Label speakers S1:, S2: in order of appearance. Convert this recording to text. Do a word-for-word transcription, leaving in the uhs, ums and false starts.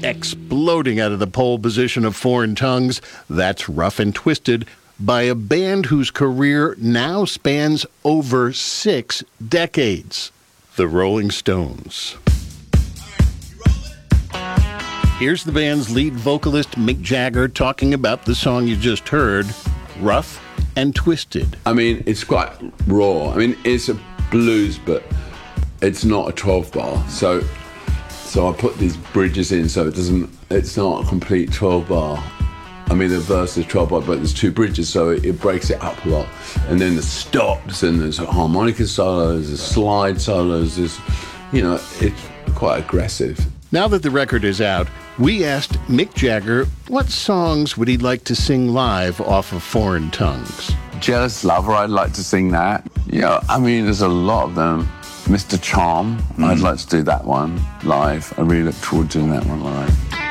S1: exploding out of the pole position of Foreign Tongues. That's Rough and Twisted by a band whose career now spans over six decades, the Rolling Stones. Here's the band's lead vocalist, Mick Jagger, talking about the song you just heard, Rough and Twisted.
S2: I mean, it's quite raw. I mean, it's a blues, but it's not a twelve bar. So so I put these bridges in so it doesn't, it's not a complete twelve bar. I mean, the verse is twelve bar, but there's two bridges, so it, it breaks it up a lot. And then the stops, and there's harmonica solos, there's slide solos, there's, you know, it's quite aggressive.
S1: Now that the record is out, we asked Mick Jagger what songs would he like to sing live off of Foreign Tongues.
S2: Jealous Lover, I'd like to sing that. Yeah, I mean, there's a lot of them. Mister Charm, mm. I'd like to do that one live. I really look forward to doing that one live.